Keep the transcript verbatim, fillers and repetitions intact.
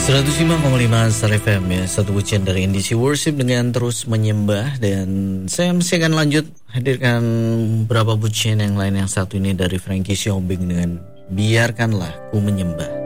seratus lima koma lima Star F M ya, satu ujian dari N D C Worship dengan terus menyembah. Dan saya masih akan lanjut hadirkan beberapa pujian yang lain. Yang satu ini dari Frankie Siombing dengan Biarkanlah Ku Menyembah.